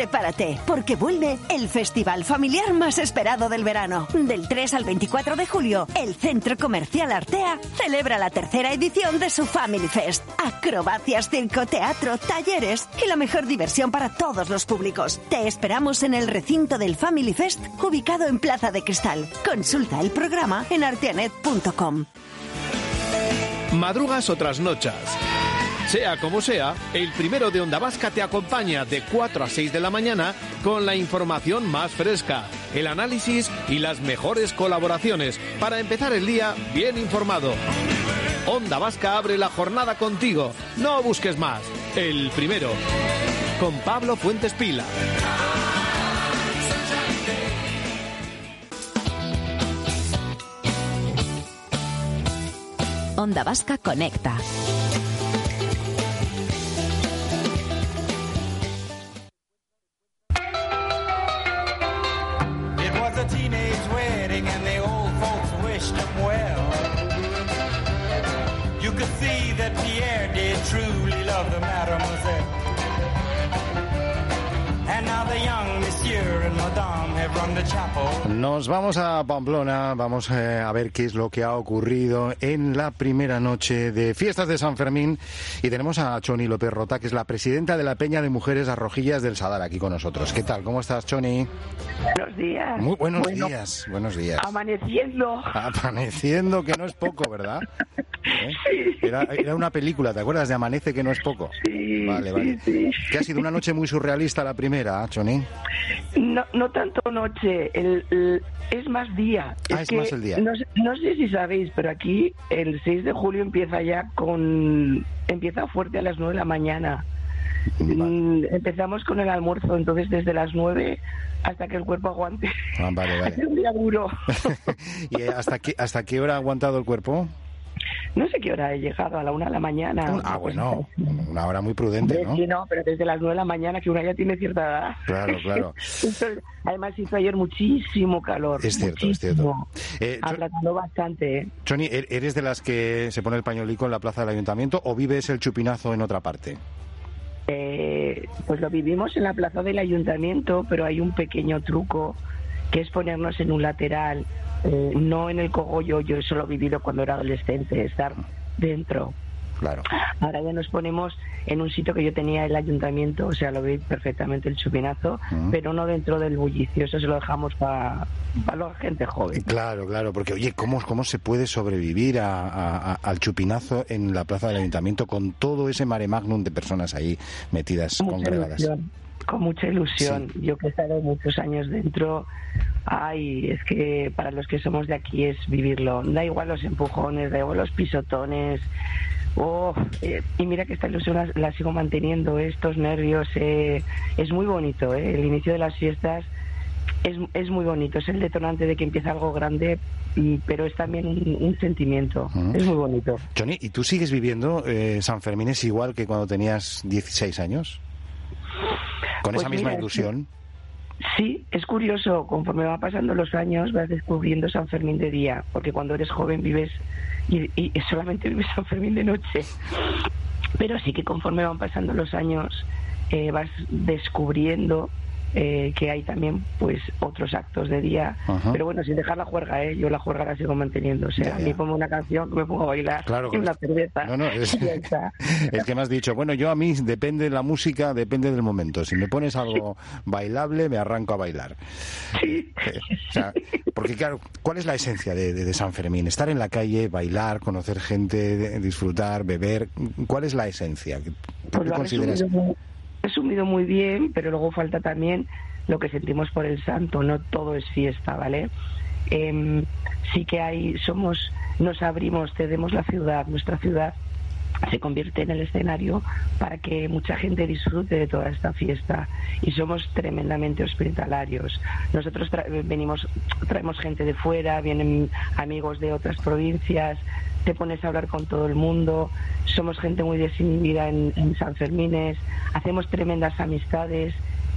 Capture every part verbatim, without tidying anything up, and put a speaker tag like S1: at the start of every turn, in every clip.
S1: prepárate, porque vuelve el festival familiar más esperado del verano. Del tres al veinticuatro de julio, el Centro Comercial Artea celebra la tercera edición de su Family Fest. Acrobacias, circo, teatro, talleres y la mejor diversión para todos los públicos. Te esperamos en el recinto del Family Fest, ubicado en Plaza de Cristal. Consulta el programa en arteanet punto com.
S2: Madrugas o trasnochas. Sea como sea, el primero de Onda Vasca te acompaña de cuatro a seis de la mañana con la información más fresca, el análisis y las mejores colaboraciones para empezar el día bien informado. Onda Vasca abre la jornada contigo. No busques más. El primero. Con Pablo Fuentes Pila.
S3: Onda Vasca conecta.
S4: Nos vamos a Pamplona, vamos eh, a ver qué es lo que ha ocurrido en la primera noche de fiestas de San Fermín y tenemos a Choni López Rota, que es la presidenta de la Peña de Mujeres Arrojillas del Sadar, aquí con nosotros. ¿Qué tal? ¿Cómo estás, Choni?
S5: Buenos días.
S4: Muy buenos
S5: bueno,
S4: días, buenos días.
S5: Amaneciendo.
S4: Amaneciendo, que no es poco, ¿verdad? ¿Eh?
S5: Sí.
S4: Era, era una película, ¿te acuerdas de Amanece, que no es poco?
S5: Sí,
S4: vale,
S5: sí,
S4: vale.
S5: sí.
S4: Que ha sido una noche muy surrealista la primera, Choni.
S5: No, no tanto noche, el, el, es más día.
S4: Ah,
S5: es,
S4: es
S5: que,
S4: más el día.
S5: No, no sé si sabéis, pero aquí el seis de julio empieza ya con... Empieza fuerte a las nueve de la mañana. Vale. Empezamos con el almuerzo, entonces desde las nueve hasta que el cuerpo aguante.
S4: Ah, vale, vale.
S5: Es un día duro.
S4: ¿Y hasta qué, hasta qué hora ha aguantado el cuerpo?
S5: No sé qué hora he llegado, a la una de la mañana.
S4: Ah, bueno, una hora muy prudente, ¿no?
S5: Sí, no, pero desde las nueve de la mañana, que una ya tiene cierta edad.
S4: Claro, claro.
S5: Además hizo ayer muchísimo calor.
S4: Es cierto,
S5: muchísimo.
S4: es cierto. Eh,
S5: Aplatando bastante, ¿eh?
S4: Choni, ¿eres de las que se pone el pañuelico en la plaza del ayuntamiento o vives el chupinazo en otra parte?
S5: Eh, pues lo vivimos en la plaza del ayuntamiento, pero hay un pequeño truco, que es ponernos en un lateral, eh, no en el cogollo. Yo eso lo he vivido cuando era adolescente, estar dentro.
S4: Claro.
S5: Ahora ya nos ponemos en un sitio que yo tenía el ayuntamiento, o sea, lo veis perfectamente el chupinazo, uh-huh. pero no dentro del bullicio, eso se lo dejamos para pa la gente joven.
S4: Claro, claro, porque oye, ¿cómo, cómo se puede sobrevivir a, a, a, al chupinazo en la plaza del ayuntamiento con todo ese mare magnum de personas ahí metidas,
S5: con
S4: congregadas?
S5: Ilusión, con mucha ilusión. Sí. Yo que he estado muchos años dentro, ay, es que para los que somos de aquí es vivirlo. Da igual los empujones, da igual los pisotones. Oh, eh, y mira que esta ilusión la, la sigo manteniendo, estos nervios, eh, es muy bonito, eh, el inicio de las fiestas es, es muy bonito, es el detonante de que empieza algo grande, pero es también un, un sentimiento, uh-huh. es muy bonito.
S4: Choni, ¿y tú sigues viviendo eh, San Fermín es igual que cuando tenías dieciséis años? ¿Con pues esa misma mira, ilusión?
S5: Sí, es curioso, conforme van pasando los años vas descubriendo San Fermín de día, porque cuando eres joven vives y, y solamente vives San Fermín de noche, pero sí que conforme van pasando los años eh, vas descubriendo eh, que hay también pues otros actos de día, uh-huh. pero bueno, sin dejar la juerga, ¿eh? Yo la juerga la sigo manteniendo, o sea, yeah, yeah. a mí pongo una canción que me pongo a bailar,
S4: claro,
S5: y una cerveza.
S4: No, no, es, es que me has dicho, bueno, yo a mí depende de la música, depende del momento, si me pones algo bailable me arranco a bailar.
S5: Sí.
S4: Eh, o sea, porque claro, ¿cuál es la esencia de, de, de San Fermín? Estar en la calle, bailar, conocer gente, disfrutar, beber, ¿cuál es la esencia? ¿Qué,
S5: pues
S4: ¿qué consideras?
S5: Resumido muy bien, pero luego falta también lo que sentimos por el santo, no todo es fiesta, ¿vale? Eh, sí que hay, somos, nos abrimos, cedemos la ciudad, nuestra ciudad se convierte en el escenario para que mucha gente disfrute de toda esta fiesta y somos tremendamente hospitalarios. Nosotros tra- venimos, traemos gente de fuera, vienen amigos de otras provincias, te pones a hablar con todo el mundo, somos gente muy desinhibida en, en San Fermines, hacemos tremendas amistades,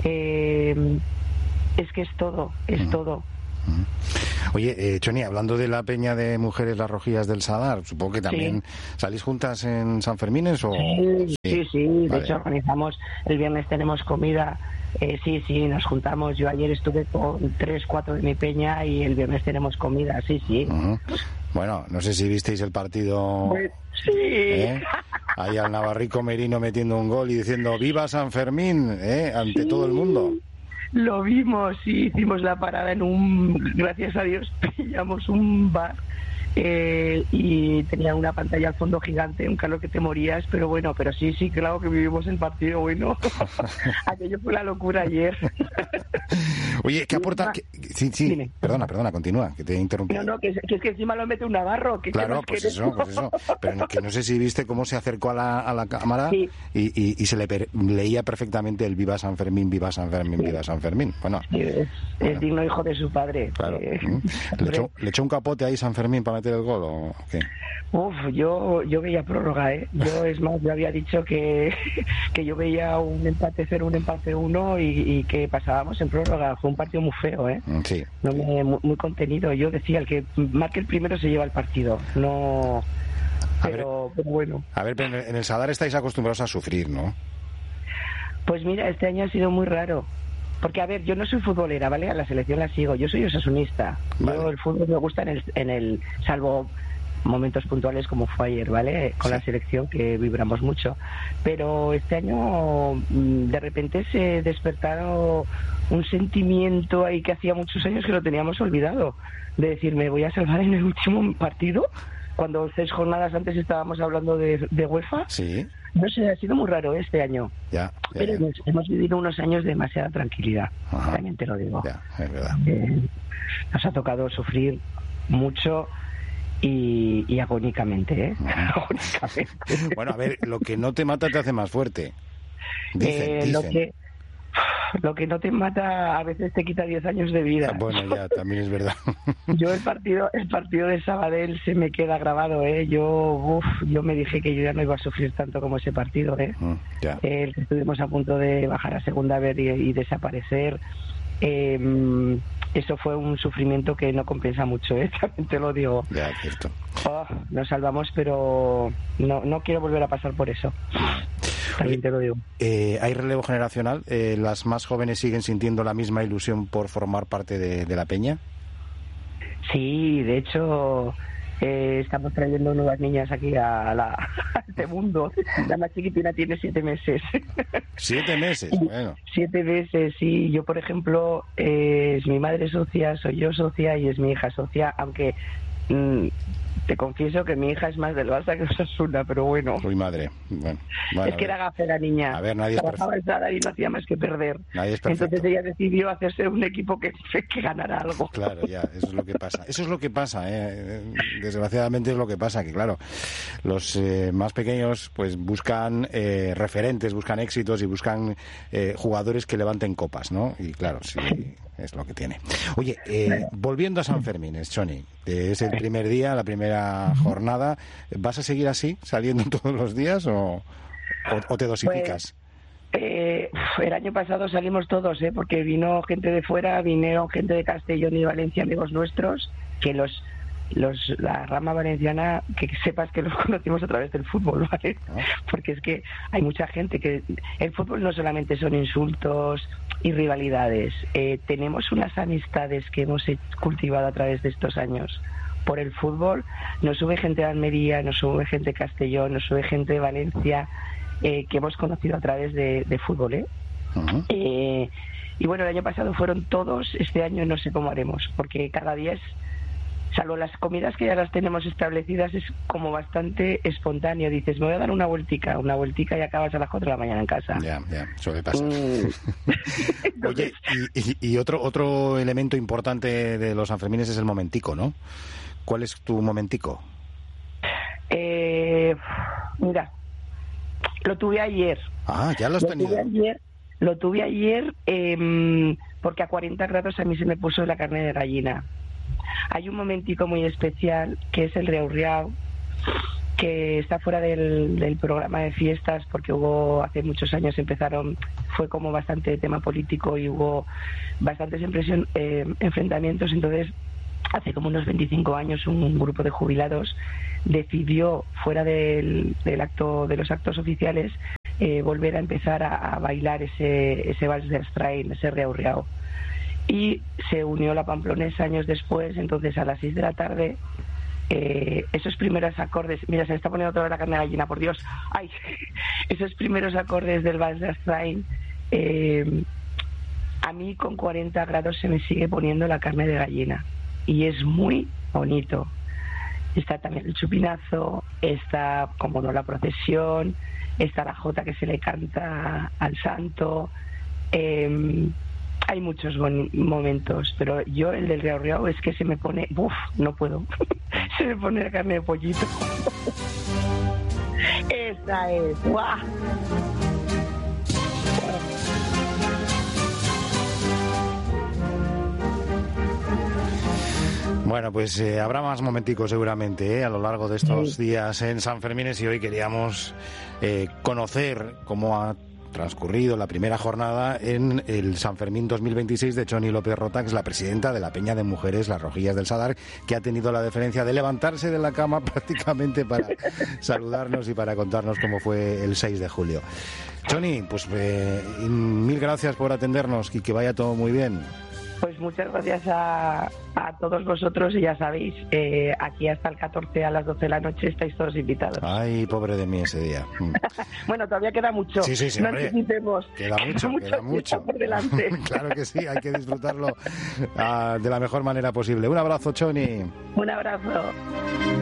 S5: eh, es que es todo, es uh-huh. todo.
S4: Uh-huh. Oye, eh, Choni, hablando de la Peña de Mujeres Las Rojillas del Sadar, supongo que también sí. ¿salís juntas en San Fermines o...?
S5: Sí, sí, sí, sí. Vale. De hecho organizamos, el viernes tenemos comida Eh, sí, sí, nos juntamos. Yo ayer estuve con tres, cuatro de mi peña y el viernes tenemos comida, sí, sí.
S4: Uh-huh. Bueno, no sé si visteis el partido.
S5: Pues, sí.
S4: ¿Eh? Ahí al Navarrico Merino metiendo un gol y diciendo ¡Viva San Fermín! ¿eh? Ante sí. todo el mundo.
S5: Lo vimos y hicimos la parada en un... Gracias a Dios pillamos un bar. Eh, y tenía una pantalla al fondo gigante, un calor que te morías, pero bueno, pero sí, sí, claro que vivimos el partido, bueno. Aquello fue la locura ayer.
S4: Oye, ¿qué aporta? ¿Qué? Sí, sí, Dime. perdona, perdona, continúa, que te he interrumpido.
S5: No, no, que, que es que encima lo mete un navarro. Que
S4: claro, pues eso, pues eso. Pero no, que no sé si viste cómo se acercó a la, a la cámara sí. y, y, y se le per, leía perfectamente el Viva San Fermín, Viva San Fermín, sí. Viva San Fermín. Bueno,
S5: sí, es,
S4: bueno.
S5: es digno hijo de su padre.
S4: Claro.
S5: Eh,
S4: ¿Le, echó, ¿Le echó un capote ahí San Fermín para meter el gol o qué?
S5: Uf, yo yo veía prórroga, ¿eh? Yo, es más, yo había dicho que, que yo veía un empate cero, un empate uno y, y que pasábamos en prórroga. Fue un partido muy feo, ¿eh?
S4: Sí.
S5: No me, muy, muy contenido. Yo decía, el que marque el primero se lleva el partido. No... Pero,
S4: ver,
S5: pero bueno.
S4: A ver, pero en el Sadar estáis acostumbrados a sufrir, ¿no?
S5: Pues mira, este año ha sido muy raro. Porque, a ver, yo no soy futbolera, ¿vale? A la selección la sigo. Yo soy osasunista. Vale. Yo el fútbol me gusta en el, en el... Salvo momentos puntuales como fue ayer, ¿vale? Con sí. la selección, que vibramos mucho. Pero este año, de repente, se despertaron un sentimiento ahí que hacía muchos años que lo teníamos olvidado. De decir, me voy a salvar en el último partido. Cuando seis jornadas antes estábamos hablando de, de UEFA.
S4: Sí.
S5: No sé, ha sido muy raro este año.
S4: Ya, ya,
S5: Pero
S4: ya.
S5: Hemos, hemos vivido unos años de demasiada tranquilidad. Ajá. También te lo digo.
S4: Ya, es verdad.
S5: Eh, nos ha tocado sufrir mucho y, y agónicamente, ¿eh? agónicamente.
S4: Bueno, a ver, lo que no te mata te hace más fuerte. Dicen,
S5: eh,
S4: dicen.
S5: Lo que, lo que no te mata a veces te quita diez años de vida.
S4: Ah, bueno, ya, también es verdad.
S5: Yo el partido el partido de Sabadell se me queda grabado, ¿eh? Yo uf, yo me dije que yo ya no iba a sufrir tanto como ese partido, ¿eh?
S4: Mm, ya.
S5: Eh, estuvimos a punto de bajar a segunda vez y, y desaparecer. Eh, eso fue un sufrimiento que no compensa mucho, ¿eh? También te lo digo.
S4: Ya, cierto.
S5: Oh, nos salvamos, pero no, no quiero volver a pasar por eso. También te lo digo.
S4: Eh, ¿Hay relevo generacional? Eh, ¿Las más jóvenes siguen sintiendo la misma ilusión por formar parte de, de la peña?
S5: Sí, de hecho... Eh, estamos trayendo nuevas niñas aquí a, la, a este mundo. La más chiquitina tiene siete meses.
S4: ¿Siete meses? Bueno.
S5: Siete meses, sí. Yo, por ejemplo, eh, es mi madre socia, soy yo socia y es mi hija socia, aunque mmm, te confieso que mi hija es más del Barça que Osasuna, pero bueno.
S4: Uy, madre. Bueno, bueno,
S5: es que era gafe la niña.
S4: A ver, nadie es
S5: Trabajaba el Sadar y no hacía más que perder.
S4: Nadie es perfecto.
S5: Entonces ella decidió hacerse un equipo que, que ganara algo.
S4: Claro, ya, eso es lo que pasa. Eso es lo que pasa, ¿eh? Desgraciadamente es lo que pasa, que claro, los eh, más pequeños pues buscan eh, referentes, buscan éxitos y buscan eh, jugadores que levanten copas, ¿no? Y claro, sí, es lo que tiene. Oye, eh, volviendo a San Fermín, Choni, es el primer día, la primera jornada. ¿Vas a seguir así, saliendo todos los días o, o, o te dosificas?
S5: Pues, eh, el año pasado salimos todos, ¿eh? Porque vino gente de fuera, vinieron gente de Castellón y de Valencia, amigos nuestros, que los los la rama valenciana, que sepas que los conocimos a través del fútbol, ¿vale? ¿No? Porque es que hay mucha gente que... El fútbol no solamente son insultos y rivalidades, eh, tenemos unas amistades que hemos cultivado a través de estos años por el fútbol. Nos sube gente de Almería, nos sube gente de Castellón, nos sube gente de Valencia, eh, que hemos conocido a través de, de fútbol, ¿eh? Uh-huh. eh y bueno, el año pasado fueron todos, este año no sé cómo haremos, porque cada día es, salvo las comidas que ya las tenemos establecidas, es como bastante espontáneo. Dices, me voy a dar una vueltica, una vueltica y acabas a las cuatro de la mañana en casa.
S4: Ya, ya, suele pasar.
S5: Mm.
S4: Oye, y, y, y otro otro elemento importante de los Sanfermines es el momentico, ¿no? ¿Cuál es tu momentico?
S5: Eh, mira, lo tuve ayer.
S4: Ah, ya lo has
S5: lo
S4: tenido.
S5: Tuve ayer, lo tuve ayer eh, porque a cuarenta grados a mí se me puso la carne de gallina. Hay un momentico muy especial que es el Riau Riau, que está fuera del, del programa de fiestas, porque hubo hace muchos años empezaron, fue como bastante tema político y hubo bastantes impresión, eh, enfrentamientos. Entonces hace como unos veinticinco años un grupo de jubilados decidió, fuera del, del acto de los actos oficiales, eh, volver a empezar a, a bailar ese, ese vals del Strain, ese riau riau. Y se unió la Pamplonesa años después, entonces a las seis de la tarde, eh, esos primeros acordes, mira, se me está poniendo toda la carne de gallina, por Dios, ay, esos primeros acordes del vals del Strain, eh, a mí con cuarenta grados se me sigue poniendo la carne de gallina y es muy bonito. Está también el chupinazo, está, como no, la procesión, está la jota que se le canta al santo. Eh, hay muchos bon- momentos, pero yo el del riau riau es que se me pone, uff, no puedo, se me pone la carne de pollito. Esa es, ¡guau!
S4: Bueno, pues eh, habrá más momenticos seguramente eh, a lo largo de estos
S5: sí.
S4: días en San Fermín, y hoy queríamos eh, conocer cómo ha transcurrido la primera jornada en el San Fermín dos mil veintiséis de Choni López Rota, que es la presidenta de la Peña de Mujeres Las Rojillas del Sadar, que ha tenido la deferencia de levantarse de la cama prácticamente para saludarnos y para contarnos cómo fue el seis de julio. Choni, pues eh, mil gracias por atendernos y que vaya todo muy bien.
S5: Pues muchas gracias a, a todos vosotros y ya sabéis, eh, aquí hasta el catorce a las doce de la noche estáis todos invitados.
S4: Ay, pobre de mí ese día.
S5: Bueno, todavía queda mucho.
S4: Sí, sí, sí,
S5: no
S4: hombre.
S5: anticipemos.
S4: Queda mucho,
S5: mucho
S4: queda mucho.
S5: por delante.
S4: Claro que sí, hay que disfrutarlo uh, de la mejor manera posible. Un abrazo, Choni.
S5: Un abrazo.